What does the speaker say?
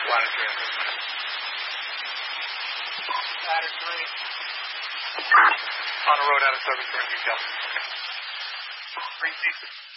Ladder 3. Ladder 3. On the road out of service during detail. Green seats.